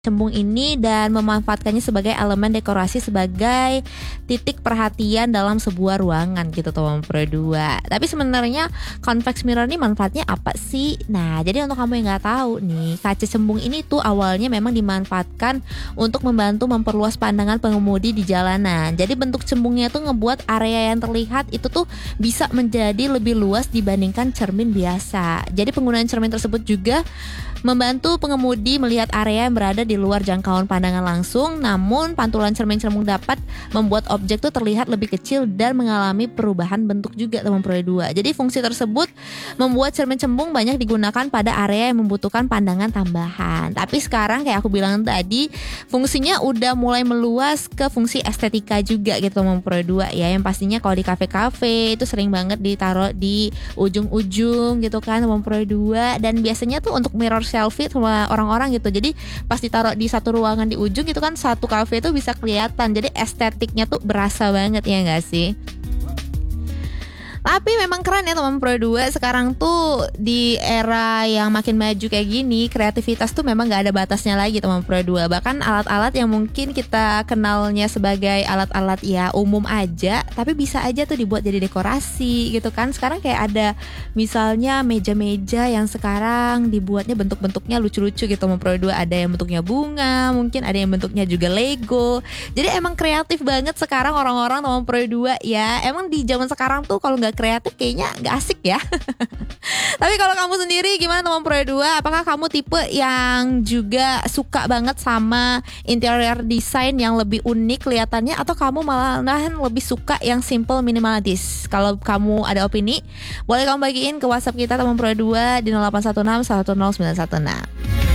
cembung ini dan memanfaatkannya sebagai elemen dekorasi sebagai titik perhatian dalam sebuah ruangan gitu teman Pro 2. Tapi sebenarnya convex mirror ini manfaatnya apa sih? Nah, jadi untuk kamu yang nggak tahu nih, kaca cembung ini tuh awalnya memang dimanfaatkan untuk membantu memperluas pandangan pengemudi di jalanan. Jadi bentuk cembungnya tuh ngebuat area yang terlihat itu tuh bisa menjadi lebih luas dibandingkan cermin biasa. Jadi penggunaan cermin tersebut juga membantu pengemudi melihat area yang berada di luar jangkauan pandangan langsung. Namun pantulan cermin cembung dapat membuat objek itu terlihat lebih kecil dan mengalami perubahan bentuk juga teman Pro 2. Jadi fungsi tersebut membuat cermin cembung banyak digunakan pada area yang membutuhkan pandangan tambahan. Tapi sekarang kayak aku bilang tadi, fungsinya udah mulai meluas ke fungsi estetika juga gitu teman Pro 2 ya. Yang pastinya kalau di kafe-kafe itu sering banget ditaruh di ujung-ujung gitu kan teman Pro 2. Dan biasanya tuh untuk mirror selfie sama orang-orang gitu. Jadi pas ditaruh di satu ruangan di ujung itu kan satu kafe itu bisa kelihatan. Jadi estetiknya tuh berasa banget ya gak sih? Tapi memang keren ya teman Pro 2. Sekarang tuh di era yang makin maju kayak gini, kreativitas tuh memang gak ada batasnya lagi teman Pro 2. Bahkan alat-alat yang mungkin kita kenalnya sebagai alat-alat ya umum aja, tapi bisa aja tuh dibuat jadi dekorasi gitu kan. Sekarang kayak ada misalnya meja-meja yang sekarang dibuatnya bentuk-bentuknya lucu-lucu gitu teman Pro 2. Ada yang bentuknya bunga, mungkin ada yang bentuknya juga Lego. Jadi emang kreatif banget sekarang orang-orang teman Pro 2 ya. Emang di zaman sekarang tuh kalau nggak kreatif kayaknya nggak asik ya. Tapi kalau kamu sendiri gimana teman Pro 2? Apakah kamu tipe yang juga suka banget sama interior design yang lebih unik kelihatannya, atau kamu malahan lebih suka yang simple minimalis? Kalau kamu ada opini, boleh kamu bagiin ke WhatsApp kita teman Pro 2 di 0816 1091.